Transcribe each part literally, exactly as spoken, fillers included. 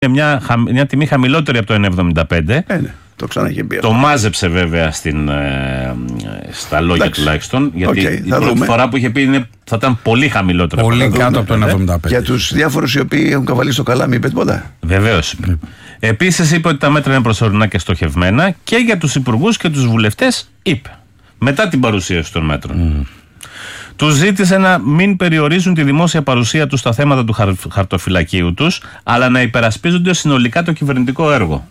μια, μια τιμή χαμηλότερη από το ένα εβδομήντα πέντε. Ε, ναι. Το ξανά πει. Το μάζεψε βέβαια στην, ε, στα λόγια Εντάξει. τουλάχιστον. Γιατί okay, η πρώτη δούμε. φορά που είχε πει είναι, θα ήταν πολύ χαμηλότερο. Πολύ κάτω δούμε, από το ένα εβδομήντα πέντε. Για τους διάφορους οι οποίοι έχουν καβαλήσει το καλάμι, είπε τίποτα. Βεβαίως. Mm. Επίσης είπε ότι τα μέτρα είναι προσωρινά και στοχευμένα και για τους υπουργούς και τους βουλευτές είπε. Μετά την παρουσίαση των μέτρων. Mm. Τους ζήτησε να μην περιορίζουν τη δημόσια παρουσία τους στα θέματα του χαρ, χαρτοφυλακίου τους, αλλά να υπερασπίζονται συνολικά το κυβερνητικό έργο.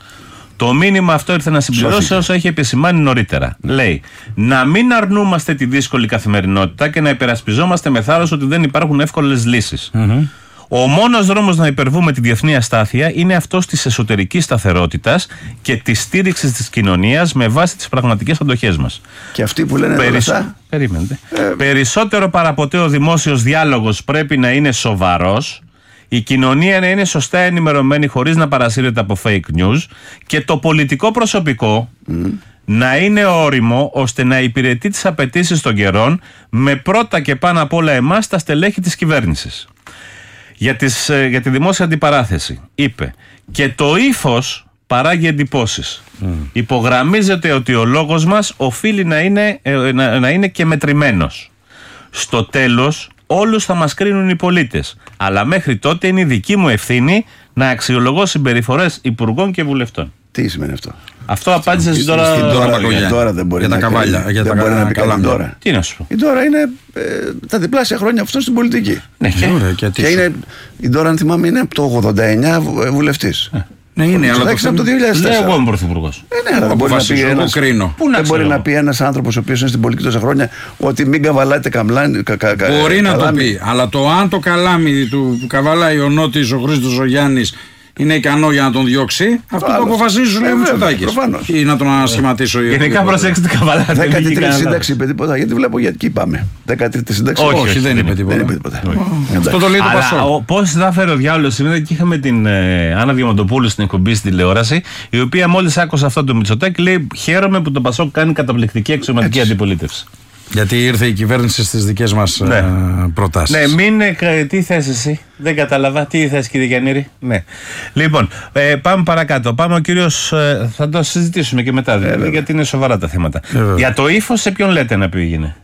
Το μήνυμα αυτό ήρθε να συμπληρώσει όσο έχει επισημάνει νωρίτερα. Λέει, να μην αρνούμαστε τη δύσκολη καθημερινότητα και να υπερασπιζόμαστε με θάρρος ότι δεν υπάρχουν εύκολες λύσεις. Mm-hmm. Ο μόνος δρόμος να υπερβούμε τη διεθνή αστάθεια είναι αυτός της εσωτερικής σταθερότητας και της στήριξης της κοινωνίας με βάση τις πραγματικές αντοχές μας. Και αυτοί που λένε Περισ... Περίμενε. Ε... Περισσότερο παραποτέ ο δημόσιος διάλογος πρέπει να είναι σοβαρός, η κοινωνία να είναι σωστά ενημερωμένη χωρίς να παρασύρεται από fake news και το πολιτικό προσωπικό mm. να είναι όριμο ώστε να υπηρετεί τις απαιτήσεις των καιρών με πρώτα και πάνω απ' όλα εμάς τα στελέχη της κυβέρνησης. Για, τις, για τη δημόσια αντιπαράθεση είπε και το ύφος παράγει εντυπώσεις. Mm. Υπογραμμίζεται ότι ο λόγος μας οφείλει να είναι, να, να είναι και μετρημένος. Στο τέλος όλους θα μας κρίνουν οι πολίτες, αλλά μέχρι τότε είναι η δική μου ευθύνη να αξιολογώ συμπεριφορές υπουργών και βουλευτών. Τι σημαίνει αυτό? Αυτό απάντησε στην τώρα. Στην τώρα, για τώρα δεν μπορεί για να τα καβάλια. Για δεν τα μπορεί να πει καλά τώρα. Τι να σου πω. Η τώρα είναι ε, τα διπλάσια χρόνια αυτό στην πολιτική. Ναι, και, και, και είναι, η τώρα, αν θυμάμαι, είναι από το ογδόντα εννιά βουλευτής. Ε. Ναι, είναι, αλλά το από το δύο χιλιάδες τέσσερα. Ναι, εγώ είμαι πρωθυπουργός. Ε, ναι, αλλά δεν μπορεί να πει ένας, δεν μπορεί να πει ένας άνθρωπος ο οποίος είναι στην πολιτική τόσα χρόνια ότι μην καβαλάτε καμλάνι. Κα, κα, κα, μπορεί να καλάμι. Το πει, αλλά το αν το καλάμι του που καβαλάει ο Νότης, ο Χρήστος, ο Γιάννης είναι ικανό για να τον διώξει, αυτό το αποφασίζουν οι Μητσοτάκης. Ή να τον ανασχηματίσω. Γενικά προσέξτε την καβαλάτε. δέκατη τρίτη σύνταξη είπε τίποτα, γιατί βλέπω για εκεί πάμε. δέκατη τρίτη σύνταξη. Όχι, δεν είπε τίποτα. Αυτό το λέει το Πασόκ. Πώς θα φέρει ο διάολος σήμερα, και είχαμε την Άννα Διαμαντοπούλου στην εκπομπή στην τηλεόραση, η οποία μόλις άκουσε αυτό το Μητσοτάκη λέει: χαίρομαι που το Πασόκ κάνει καταπληκτική αξιωματική αντιπολίτευση. Γιατί ήρθε η κυβέρνηση στις δικές μας ναι. προτάσεις. Ναι, μην. Τι θες εσύ? Δεν κατάλαβα. Τι θες, κύριε Γιαννήρη? Ναι. Λοιπόν, ε, πάμε παρακάτω. Πάμε ο κύριος. Ε, θα το συζητήσουμε και μετά, δηλαδή, ε, γιατί είναι σοβαρά τα θέματα. Ε, Για το ύφος, σε ποιον λέτε να πήγαινε?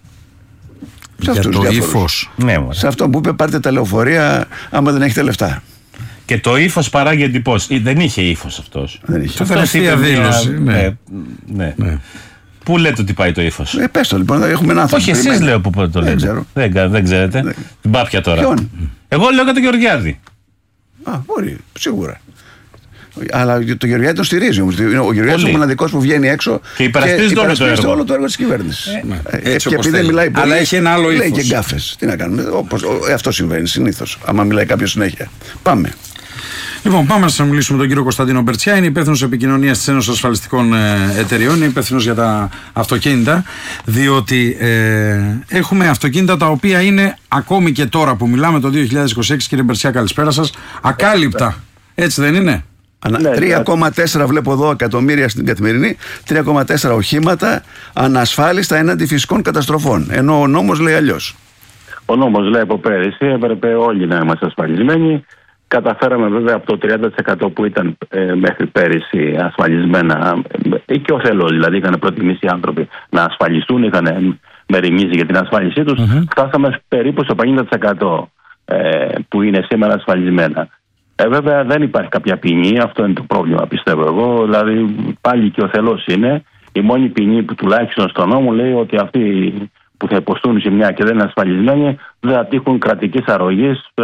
Για το ύφος. Ναι, σε αυτό που είπε, πάρτε τα λεωφορεία άμα δεν έχετε λεφτά. Και το ύφος παράγει εντυπώσεις. Δεν είχε ύφος αυτός. Δεν είχε. Το τελευταία δήλωση. Ναι. Ναι. Ναι. Ναι. Πού λέτε ότι πάει το ύφος? Ε, πες το λοιπόν, έχουμε έναν άνθρωπο. Όχι, εσείς λέω που το λέτε. Δεν ξέρω. Δεν, δεν ξέρετε. Δεν. Την πάπια τώρα. Ποιον? Εγώ λέω για τον Γεωργιάδη. Α, μπορεί, σίγουρα. Αλλά το Γεωργιάδη τον στηρίζει όμως. Ο Γεωργιάδης είναι ο μοναδικός που βγαίνει έξω και υπερασπίζεται όλο το έργο. όλο το έργο της κυβέρνησης. Ε, ε, και επειδή δεν μιλάει πολύ, αλλά έχει ένα άλλο ύφος. Λέει και γκάφες. Τι να κάνουμε. Όπως, ε, αυτό συμβαίνει συνήθως. Άμα μιλάει κάποιος συνέχεια. Πάμε. Λοιπόν, πάμε να μιλήσουμε με τον κύριο Κωνσταντίνο Μπερτσιά. Είναι υπεύθυνος επικοινωνίας της Ένωσης Ασφαλιστικών Εταιριών. Είναι υπεύθυνος για τα αυτοκίνητα. Διότι ε, έχουμε αυτοκίνητα τα οποία είναι ακόμη και τώρα που μιλάμε το δύο χιλιάδες είκοσι έξι, κύριε Μπερτσιά, καλησπέρα σας, ακάλυπτα. Έτσι δεν είναι? Ναι, τρία κόμμα τέσσερα βλέπω εδώ εκατομμύρια στην Καθημερινή, τρία κόμμα τέσσερα οχήματα ανασφάλιστα έναντι φυσικών καταστροφών. Ενώ ο νόμος λέει αλλιώς. Ο νόμος λέει από πέρυσι έπρεπε όλοι να είμαστε ασφαλισμένοι. Καταφέραμε βέβαια από το τριάντα τοις εκατό που ήταν ε, μέχρι πέρυσι ασφαλισμένα ε, και ως θέλω, δηλαδή είχαν προτιμήσει οι άνθρωποι να ασφαλιστούν, είχαν μεριμνήσει για την ασφάλισή τους. Mm-hmm. Φτάσαμε περίπου στο πενήντα τοις εκατό ε, που είναι σήμερα ασφαλισμένα. Ε, βέβαια δεν υπάρχει κάποια ποινή, αυτό είναι το πρόβλημα πιστεύω εγώ. Δηλαδή πάλι και ο θελός είναι. Η μόνη ποινή που τουλάχιστον στον νόμο λέει ότι αυτοί που θα υποστούν ζημιά και δεν είναι ασφαλισμένοι δεν θα τύχουν κρατικής αρρωγής. Ε,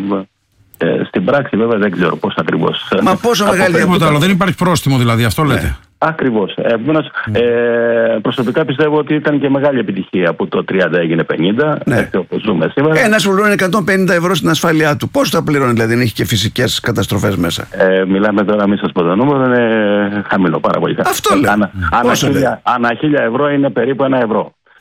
Ε, στην πράξη βέβαια δεν ξέρω πώς ακριβώς. Μα πόσο μεγάλη τίποτα άλλο, δεν υπάρχει πρόστιμο δηλαδή, αυτό λέτε? Ναι. Ακριβώς. Επομένως, mm. ε, προσωπικά πιστεύω ότι ήταν και μεγάλη επιτυχία που το τριάντα έγινε πενήντα, ναι. έτσι όπως ζούμε σήμερα. Ένας πληρώνει εκατόν πενήντα ευρώ στην ασφάλειά του. Πώς θα πληρώνει, δηλαδή, δεν έχει και φυσικές καταστροφές μέσα? Ε, μιλάμε τώρα, μην σας πω το νούμερο, είναι χαμηλό, πάρα πολύ χαμηλό. Αυτό λέω. Ανα, mm. ανα, χίλια, ανα χίλια ευρώ είναι περίπου ένα ευρώ.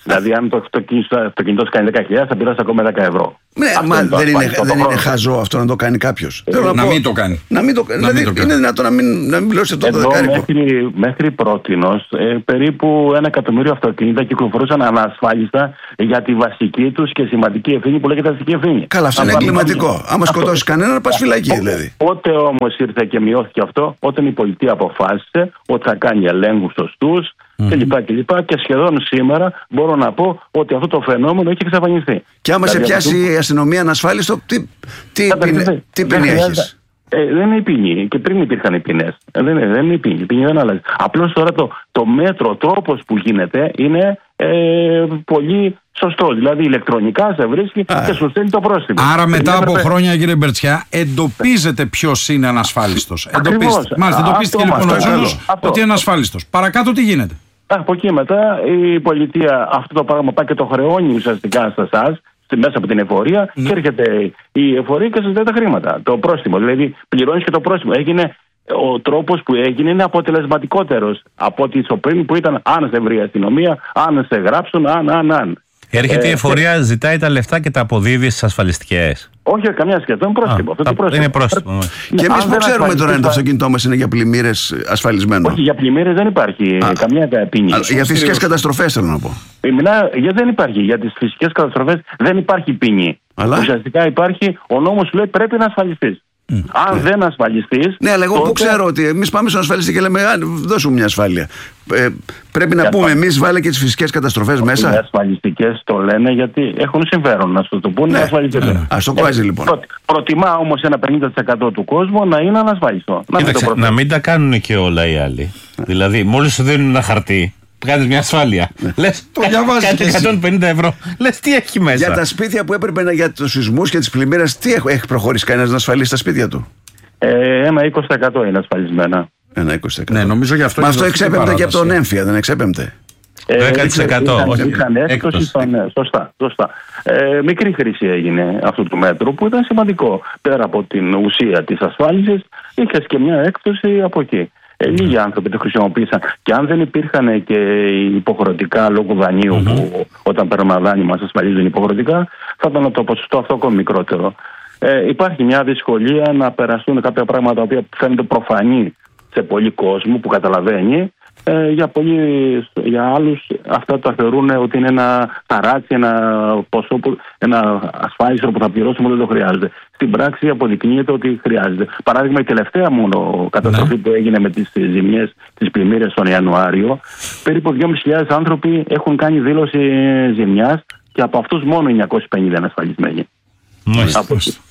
Δηλαδή, αν το αυτοκίνητο κάνει δέκα χιλιάδες, θα πληρώσει ακόμα δέκα ευρώ. Ναι, μα είναι δεν, είναι, δεν είναι χαζό αυτό να το κάνει κάποιος. Ε, να, να μην το κάνει. Να μην το, να δηλαδή, μην το είναι δυνατόν να μην, να μην πληρώσει αυτό το δεκάρικο. Μέχρι, μέχρι πρότινος, ε, περίπου ένα εκατομμύριο αυτοκίνητα κυκλοφορούσαν ανασφάλιστα για τη βασική τους και σημαντική ευθύνη που λέγεται αστική ευθύνη. Καλά, αυτό είναι εγκληματικό. Άμα σκοτώσει κανέναν, πας φυλακή δηλαδή. Πότε όμως ήρθε και μειώθηκε αυτό, όταν η πολιτεία αποφάσισε ότι θα κάνει ελέγχους σωστούς mm-hmm. κλπ. Και, και, και σχεδόν σήμερα μπορώ να πω ότι αυτό το φαινόμενο έχει εξαφανιστεί. Και άμα δηλαδή, σε πιάσει αυτό... η αστυνομία ανασφάλιστο, τι, τι, ποινή, τι ποινή έχεις? Ε, δεν είναι η ποινή. Και πριν υπήρχαν οι ποινές. Ε, δεν, δεν είναι η ποινή. Η ποινή δεν αλλάζει. Απλώς τώρα το, το μέτρο, ο τρόπος που γίνεται είναι ε, πολύ σωστό. Δηλαδή ηλεκτρονικά σε βρίσκει Α. και σου στέλνει το πρόστιμο. Άρα μετά από έπρεπε... χρόνια, κύριε Μπερτσιά, εντοπίζετε ποιος είναι ανασφάλιστος. Εντοπίζετε. Μάλιστα, εντοπίστηκε λοιπόν ο Τζόνος ότι είναι ανασφάλιστος. Παρακάτω τι γίνεται? Από εκεί μετά η πολιτεία αυτό το πράγμα πάει και το χρεώνει ουσιαστικά σε εσάς, μέσα από την εφορία, mm. και έρχεται η εφορία και σας δίνει τα χρήματα. Το πρόστιμο. Δηλαδή πληρώνεις και το πρόστιμο. Έγινε, ο τρόπος που έγινε είναι αποτελεσματικότερος από ό,τι πριν που ήταν αν σε βρει η αστυνομία, αν σε γράψουν, αν, αν, αν. Έρχεται ε, η εφορία, και... ζητάει τα λεφτά και τα αποδίδει στις ασφαλιστικές. Όχι, καμιά σχέση. Είναι πρόστιμο. Α, αυτό το πρόστιμο. Είναι πρόστιμο. Και εμείς που ξέρουμε τώρα αν το αυτοκίνητό μας είναι για πλημμύρες ασφαλισμένο? Όχι, για πλημμύρες δεν υπάρχει Α, καμιά ποινή. Για φυσικές καταστροφές θέλω να πω. Μιλά, γιατί δεν υπάρχει. Για τις φυσικές καταστροφές δεν υπάρχει ποινή. Αλλά... ουσιαστικά υπάρχει, ο νόμος σου λέει πρέπει να ασφαλιστείς. Mm. Αν yeah. δεν ασφαλιστείς. Ναι, αλλά εγώ τότε... που ξέρω ότι εμείς πάμε στον ασφαλιστή και λέμε δώσουμε μια ασφάλεια. Ε, πρέπει να πούμε εμείς βάλε και τις φυσικές καταστροφές μέσα. Οι ασφαλιστικές το λένε γιατί έχουν συμφέρον να σου το πούνε. Ναι. ασφαλιστικές. Ναι. Ας το κόβει ε, λοιπόν. Προ, προτιμά όμως ένα πενήντα τοις εκατό του κόσμου να είναι ανασφαλιστό. Να, Κοίταξε, μην, να μην τα κάνουν και όλα οι άλλοι. Δηλαδή, μόλις σου δίνουν ένα χαρτί, κάνεις μια ασφάλεια. Λες, το διαβάζεις κάτι εκατόν πενήντα ευρώ. Λες, τι έχει μέσα? Για τα σπίτια που έπρεπε να, για τους σεισμούς και τις πλημμύρες, τι έχει προχωρήσει κανένας να ασφαλίσει τα σπίτια του? Ε, ένα είκοσι τοις εκατό είναι ασφαλισμένα. Ένα είκοσι τοις εκατό. Ναι, νομίζω γι' αυτό. Μα αυτό εξέπεμπτε και από τον έμφυα, δεν εξέπεμπτε? δέκα τοις εκατό. Όχι, είχαν έκπτωση στον, σωστά, σωστά. Ε, μικρή χρήση έγινε αυτού του μέτρου που ήταν σημαντικό. Πέρα από την ουσία της ασφάλισης, είχες και μια έκπτωση από εκεί. Ε, λίγοι άνθρωποι το χρησιμοποίησαν. Και αν δεν υπήρχαν και υποχρεωτικά λόγω δανείου, mm-hmm. που όταν παίρνουμε δάνειο μας ασφαλίζουν υποχρεωτικά, θα ήταν το ποσοστό αυτό ακόμη μικρότερο. Ε, υπάρχει μια δυσκολία να περαστούν κάποια πράγματα τα οποία φαίνονται προφανή σε πολλοί κόσμο που καταλαβαίνει. Ε, για, πολλοί, για άλλους αυτά τα θεωρούν ότι είναι ένα ταράτσι, ένα ποσό, που, ένα ασφάλιστρο που θα πληρώσουμε, δεν το χρειάζεται. Στην πράξη αποδεικνύεται ότι χρειάζεται. Παράδειγμα, η τελευταία μόνο καταστροφή ναι. που έγινε με τις ζημιές, τις πλημμύρες τον Ιανουάριο, περίπου δυόμισι χιλιάδες άνθρωποι έχουν κάνει δήλωση ζημιάς και από αυτούς μόνο εννιακόσιοι πενήντα είναι ασφαλισμένοι. Μάλιστα.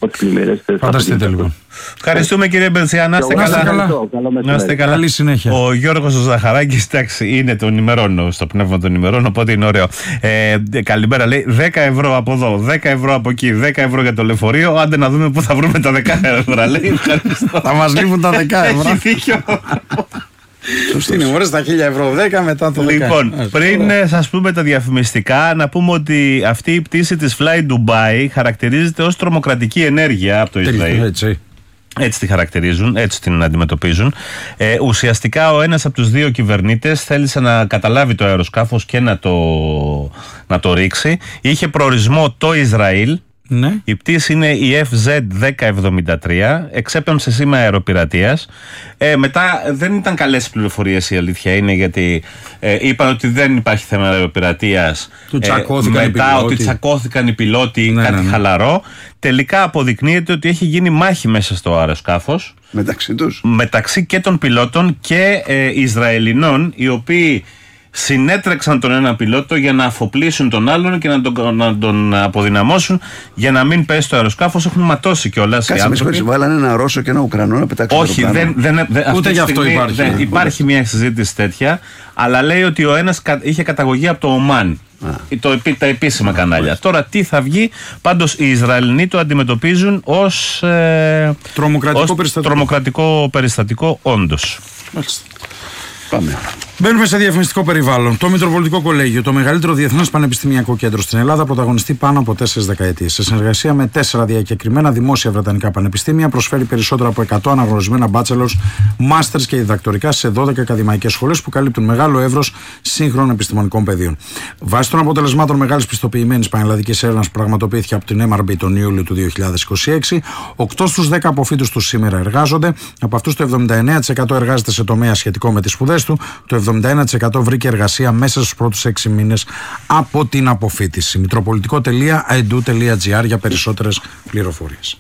Φανταστείτε λίγο. Ευχαριστούμε κύριε Μπερτσιά. Να είστε καλά. Να είστε καλά. Καλή συνέχεια. Ο Γιώργος ο Ζαχαράκης, εντάξει, είναι τον ημερών, στο πνεύμα των ημερών, οπότε είναι ωραίο. Ε, καλημέρα, λέει δέκα ευρώ από εδώ, δέκα ευρώ από εκεί, δέκα ευρώ για το λεωφορείο. Άντε να δούμε πού θα βρούμε τα δέκα ευρώ. Λέει, θα μας λείπουν τα δέκα ευρώ. Έχει δίκιο. Είναι μόλις τα χίλια ευρώ, δέκα μετά το δέκα. Λοιπόν, πριν σας πούμε τα διαφημιστικά, να πούμε ότι αυτή η πτήση της Fly Dubai χαρακτηρίζεται ως τρομοκρατική ενέργεια από το Ισραήλ. Έτσι. Έτσι τη χαρακτηρίζουν, έτσι την αντιμετωπίζουν. Ε, ουσιαστικά ο ένας από τους δύο κυβερνήτες θέλησε να καταλάβει το αεροσκάφος και να το, να το ρίξει. Είχε προορισμό το Ισραήλ. Ναι. Η πτήση είναι η εφ ζετ δέκα εβδομήντα τρία, εξέπεμψε σήμα αεροπειρατείας. Ε, μετά δεν ήταν καλές πληροφορίες, η αλήθεια είναι, γιατί ε, είπαν ότι δεν υπάρχει θέμα αεροπειρατείας. Του τσακώθηκαν ε, οι μετά πιλότοι. ότι τσακώθηκαν οι πιλότοι, ναι, κάτι ναι, ναι. χαλαρό. Τελικά αποδεικνύεται ότι έχει γίνει μάχη μέσα στο αεροσκάφος. Μεταξύ τους. Μεταξύ και των πιλότων και ε, Ισραηλινών, οι οποίοι συνέτρεξαν τον ένα πιλότο για να αφοπλίσουν τον άλλον και να τον, να τον αποδυναμώσουν για να μην πέσει το αεροσκάφος. Έχουν ματώσει κιόλας οι άνθρωποι. Κάτσε, βάλανε ένα Ρώσο και ένα Ουκρανό να πετάξουν. Όχι, δεν, δεν, δεν, ούτε γι' αυτό υπάρχει. Δεν, υπάρχει μια συζήτηση τέτοια, αλλά λέει ότι ο ένας είχε καταγωγή από το Ομάν. Το, τα επίσημα κανάλια. Τώρα τι θα βγει, πάντως οι Ισραηλινοί το αντιμετωπίζουν ως, ε, τρομοκρατικό, ως περιστατικό. τρομοκρατικό περιστατικό, όντως. Πάμε. Μπαίνουμε σε διαφημιστικό περιβάλλον. Το Μητροπολιτικό Κολέγιο, το μεγαλύτερο διεθνές πανεπιστημιακό κέντρο στην Ελλάδα, πρωταγωνιστεί πάνω από τέσσερις δεκαετίες. Σε συνεργασία με τέσσερα διακεκριμένα δημόσια βρετανικά πανεπιστήμια, προσφέρει περισσότερα από εκατό αναγνωρισμένα bachelors, masters και διδακτορικά σε δώδεκα ακαδημαϊκές σχολές που καλύπτουν μεγάλο εύρος σύγχρονων επιστημονικών πεδίων. Βάσει των αποτελεσμάτων μεγάλης πιστοποιημένης πανελλαδικής έρευνας που πραγματοποιήθηκε από την εμ αρ μπι τον Ιούλιο του δύο χιλιάδες είκοσι έξι, οκτώ στους δέκα αποφύτους του σήμερα εργάζονται. Από αυτούς το εβδομήντα εννέα τοις εκατό εργάζεται σε τομέα σχετικό με τις σπουδές του, το εβδομήντα ένα τοις εκατό βρήκε εργασία μέσα στους πρώτους έξι μήνες από την αποφύτιση. μητροπολιτικό τελεία άι ντι γιου τελεία τζι άρ για περισσότερες πληροφορίες.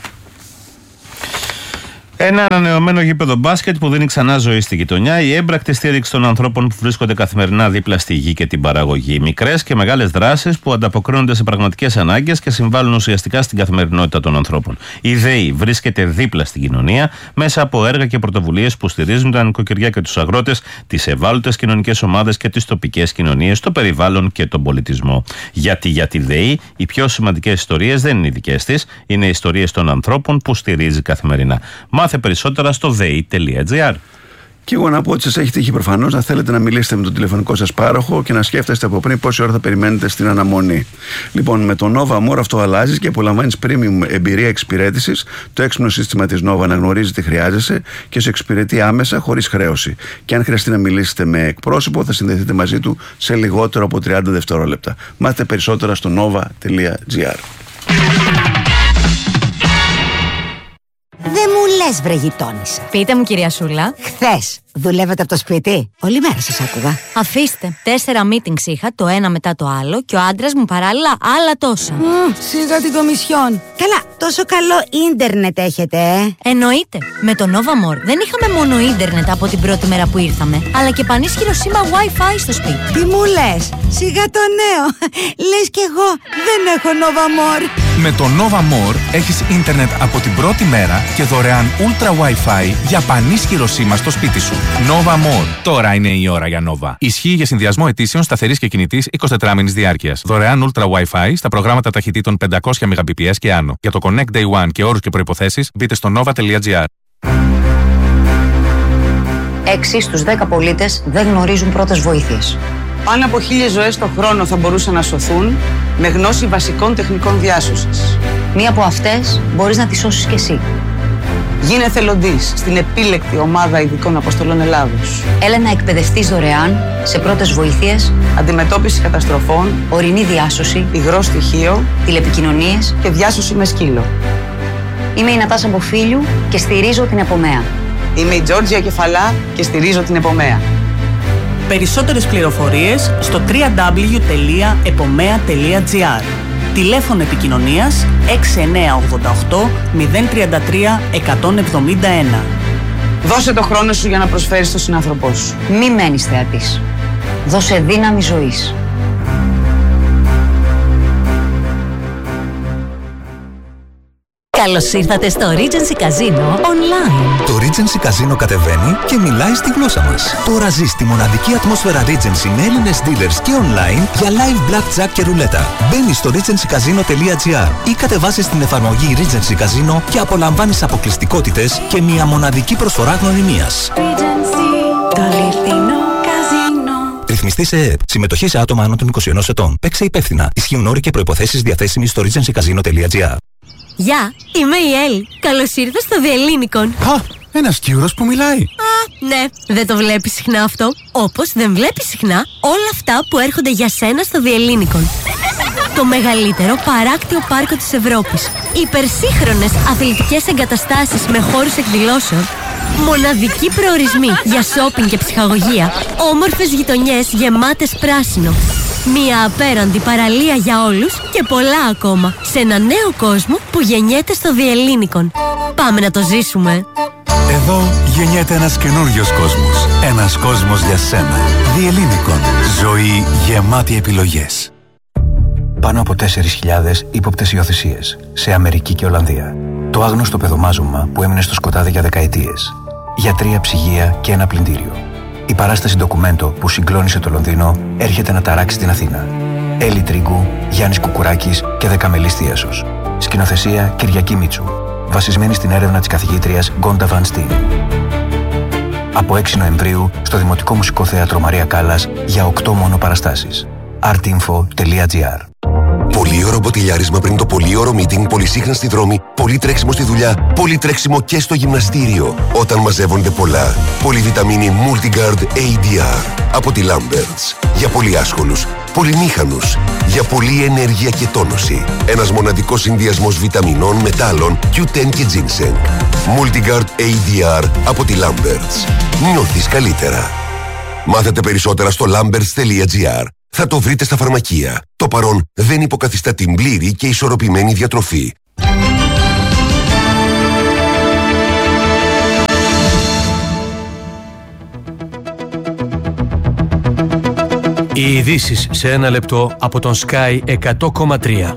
Ένα ανανεωμένο γήπεδο μπάσκετ που δίνει ξανά ζωή στη γειτονιά, η έμπρακτη στήριξη των ανθρώπων που βρίσκονται καθημερινά δίπλα στη γη και την παραγωγή. Μικρές και μεγάλες δράσεις που ανταποκρίνονται σε πραγματικές ανάγκες και συμβάλλουν ουσιαστικά στην καθημερινότητα των ανθρώπων. Η ΔΕΗ βρίσκεται δίπλα στην κοινωνία μέσα από έργα και πρωτοβουλίες που στηρίζουν τα νοικοκυριά και τους αγρότες, τις ευάλωτες κοινωνικές ομάδες και τις τοπικές κοινωνίες, το περιβάλλον και τον πολιτισμό. Γιατί για τη ΔΕΗ οι πιο σημαντικές ιστορίες δεν είναι οι δικές της, είναι οι ιστορίες των ανθρώπων που στηρίζει καθημερινά. Μάθε περισσότερα στο δέι τελεία τζι άρ. Και εγώ να πω ότι σας έχει τύχει προφανώς να θέλετε να μιλήσετε με τον τηλεφωνικό σας πάροχο και να σκέφτεστε από πριν πόση ώρα θα περιμένετε στην αναμονή. Λοιπόν, με το Nova More αυτό αλλάζει και απολαμβάνεις premium εμπειρία εξυπηρέτησης. Το έξυπνο σύστημα της Nova αναγνωρίζει τι χρειάζεσαι και σε εξυπηρετεί άμεσα χωρίς χρέωση. Και αν χρειαστεί να μιλήσετε με εκπρόσωπο, θα συνδεθείτε μαζί του σε λιγότερο από τριάντα δευτερόλεπτα. Μάθετε περισσότερα στο nova τελεία τζι άρ. Δεν μου λες βρε γειτόνισσα. Πείτε μου κυρία Σούλα. Χθες δουλεύετε από το σπίτι? Όλη μέρα σας άκουγα. Αφήστε, τέσσερα meetings είχα, το ένα μετά το άλλο και ο άντρας μου παράλληλα άλλα τόσα. Mm, σιγά την κομισιόν. Καλά, τόσο καλό ίντερνετ έχετε, ε? Εννοείται. Με το Nova More δεν είχαμε μόνο ίντερνετ από την πρώτη μέρα που ήρθαμε, αλλά και πανίσχυρο σήμα Wi-Fi στο σπίτι. Τι μου λες? Σιγά το νέο. Λες κι εγώ δεν έχω Nova More. Με το Nova More έχεις ίντερνετ από την πρώτη μέρα και δωρεάν Ultra Wi-Fi για πανίσχυρο σήμα στο σπίτι σου. Nova More. Τώρα είναι η ώρα για Nova. Ισχύει για συνδυασμό ετήσεων σταθερής και κινητής εικοσιτετράμηνης διάρκειας. Δωρεάν Ultra Wi-Fi στα προγράμματα ταχυτήτων πεντακόσια μεγαμπιτ και άνω. Για το Connect Day One και όρους και προϋποθέσεις μπείτε στο nova τελεία τζι άρ. έξι στους δέκα πολίτες δεν γνωρίζουν πρώτες βοήθειες. Πάνω από χίλιες ζωές το χρόνο θα μπορούσαν να σωθούν με γνώση βασικών τεχνικών διάσωσης. Μία από αυτές μπορείς να τη σώσεις κι εσύ. Γίνε εθελοντής στην επίλεκτη ομάδα ειδικών αποστολών Ελλάδος. Έλα να εκπαιδευτείς δωρεάν σε πρώτες βοήθειες, αντιμετώπιση καταστροφών, ορεινή διάσωση, υγρό στοιχείο, τηλεπικοινωνίες και διάσωση με σκύλο. Είμαι η Νατάσα Μποφίλιου και στηρίζω την Επομέα. Είμαι η Τζόρτζια Κεφαλά και στηρίζω την Επομέα. Περισσότερες πληροφορίες στο double-u double-u double-u τελεία επομέα τελεία τζι άρ. Τηλέφωνο επικοινωνίας έξι εννιά οκτώ οκτώ μηδέν τρία τρία εκατόν εβδομήντα ένα. Δώσε το χρόνο σου για να προσφέρεις στον συνάνθρωπό σου. Μη μένεις θεατής. Δώσε δύναμη ζωής. Καλώς ήρθατε στο Regency Casino Online. Το Regency Casino κατεβαίνει και μιλάει στη γλώσσα μας. Τώρα ζεις τη μοναδική ατμόσφαιρα Regency με Έλληνες dealers και online για live blackjack και ρουλέτα. Μπαίνεις στο regency casino τελεία τζι άρ ή κατεβάζεις την εφαρμογή Regency Casino και απολαμβάνεις αποκλειστικότητες και μια μοναδική προσφορά γνωριμίας. Regency, το αληθινό καζίνο. Ρυθμιστή σε ΕΕΠ. Συμμετοχή σε άτομα άνω των είκοσι ενός ετών. Παίξε υπεύθυνα. Ισχύουν όροι και προϋποθέσεις διαθέσιμοι στο regency casino τελεία τζι άρ. Γεια, είμαι η Έλλη. Καλώς ήρθες στο Διελλήνικον. Α, ένας Κύρος που μιλάει. Α, ναι, δεν το βλέπεις συχνά αυτό. Όπως δεν βλέπεις συχνά όλα αυτά που έρχονται για σένα στο Διελλήνικον. Το μεγαλύτερο παράκτιο πάρκο της Ευρώπης. Υπερσύγχρονες αθλητικές εγκαταστάσεις με χώρους εκδηλώσεων. Μοναδικοί προορισμοί για σόπινγκ και ψυχαγωγία. Όμορφες γειτονιές γεμάτες πράσινο. Μια απέραντη παραλία για όλους και πολλά ακόμα. Σε ένα νέο κόσμο που γεννιέται στο Διελλήνικον. Πάμε να το ζήσουμε. Εδώ γεννιέται ένας καινούριος κόσμος. Ένας κόσμος για σένα. Διελλήνικον. Ζωή γεμάτη επιλογές. Πάνω από τέσσερις χιλιάδες ύποπτες υιοθεσίες σε Αμερική και Ολλανδία. Το άγνωστο παιδομάζωμα που έμεινε στο σκοτάδι για δεκαετίες. Για τρία ψυγεία και ένα πλυντήριο. Η παράσταση ντοκουμέντο που συγκλώνησε το Λονδίνο έρχεται να ταράξει την Αθήνα. Έλλη Τρίγκου, Γιάννης Κουκουράκης και Δεκαμελής Θίασος. Σκηνοθεσία Κυριακή Μίτσου. Βασισμένη στην έρευνα της καθηγήτριας Γκόντα Βαν Στίν. Από έξι Νοεμβρίου στο Δημοτικό Μουσικό Θέατρο Μαρία Κάλλας για οκτώ μόνο παραστάσεις. artinfo τελεία gr. Πολύωρο μποτιλιάρισμα πριν το πολύωρο meeting, πολυσύχνα στη δρόμη, πολύ τρέξιμο στη δουλειά, πολύ τρέξιμο και στο γυμναστήριο. Όταν μαζεύονται πολλά. Πολυβιταμίνη Multigard έι ντι αρ από τη Lamberts. Για πολύ άσχολους, πολυμήχανους, για πολλή ενέργεια και τόνωση. Ένας μοναδικός συνδυασμός βιταμινών, μετάλλων, κιου τεν και ginseng. Multigard έι ντι αρ από τη Lamberts. Νιώθεις καλύτερα. Μάθετε περισσότερα στο lamberts τελεία gr. Θα το βρείτε στα φαρμακεία. Το παρόν δεν υποκαθιστά την πλήρη και ισορροπημένη διατροφή. Οι ειδήσεις σε ένα λεπτό από τον Sky εκατό κόμμα τρία.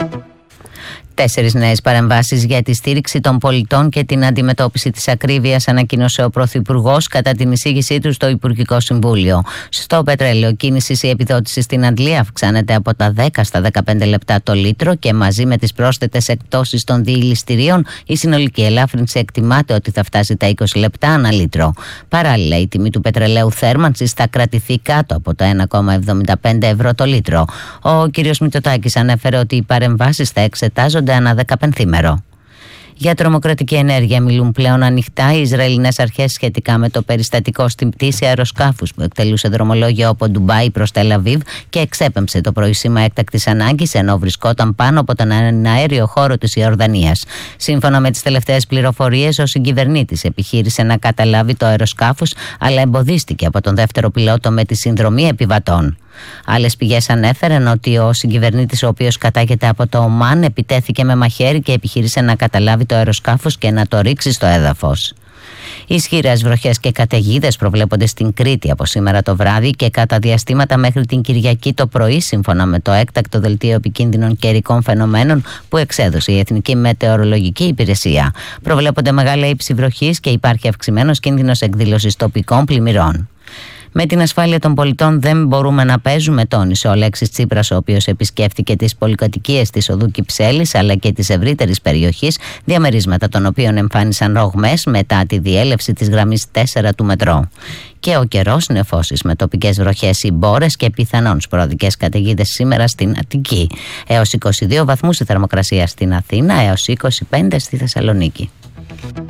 Τέσσερις νέες παρεμβάσεις για τη στήριξη των πολιτών και την αντιμετώπιση της ακρίβειας ανακοίνωσε ο Πρωθυπουργός κατά την εισήγησή του στο Υπουργικό Συμβούλιο. Στο πετρέλαιο κίνησης η επιδότηση στην Αντλία αυξάνεται από τα δέκα στα δεκαπέντε λεπτά το λίτρο και μαζί με τις πρόσθετες εκπτώσεις των διηληστηρίων η συνολική ελάφρυνση εκτιμάται ότι θα φτάσει τα είκοσι λεπτά ανά λίτρο. Παράλληλα, η τιμή του πετρελαίου θέρμανσης θα κρατηθεί κάτω από τα ένα κόμμα εβδομήντα πέντε ευρώ το λίτρο. Ο κ. Μητσοτάκης ανέφερε ότι οι παρεμβάσεις θα εξετάζονται ανά δεκαπενθήμερο. Για τρομοκρατική ενέργεια μιλούν πλέον ανοιχτά οι Ισραηλινές αρχές σχετικά με το περιστατικό στην πτήση αεροσκάφους που εκτελούσε δρομολόγιο από Ντουμπάι προς Τελ Αβίβ και εξέπεμψε το πρωί σήμα έκτακτης ανάγκης ενώ βρισκόταν πάνω από τον αέριο χώρο της Ιορδανίας. Σύμφωνα με τις τελευταίες πληροφορίες, ο συγκυβερνήτης επιχείρησε να καταλάβει το αεροσκάφος αλλά εμποδίστηκε από τον δεύτερο πιλότο με τη συνδρομή επιβατών. Άλλες πηγές ανέφεραν ότι ο συγκυβερνήτης, ο οποίος κατάγεται από το Ομάν, επιτέθηκε με μαχαίρι και επιχείρησε να καταλάβει το αεροσκάφος και να το ρίξει στο έδαφος. Ισχυρές βροχές και καταιγίδες προβλέπονται στην Κρήτη από σήμερα το βράδυ και κατά διαστήματα μέχρι την Κυριακή το πρωί, σύμφωνα με το έκτακτο δελτίο επικίνδυνων καιρικών φαινομένων που εξέδωσε η Εθνική Μετεωρολογική Υπηρεσία. Προβλέπονται μεγάλα ύψη βροχής και υπάρχει αυξημένος κίνδυνος εκδήλωσης τοπικών πλημμυρών. Με την ασφάλεια των πολιτών δεν μπορούμε να παίζουμε, τόνισε ο Αλέξης Τσίπρας, ο οποίος επισκέφθηκε τις πολυκατοικίες της οδού Κυψέλης αλλά και της ευρύτερης περιοχής, διαμερίσματα των οποίων εμφάνισαν ρογμές μετά τη διέλευση της γραμμής τέσσερα του μετρό. Και ο καιρός, νεφώσεις με τοπικές βροχές ή μπόρες και πιθανόν σποραδικές καταιγίδες σήμερα στην Αττική. Έως είκοσι δύο βαθμούς η θερμοκρασία στην Αθήνα, έως είκοσι πέντε στη Θεσσαλονίκη.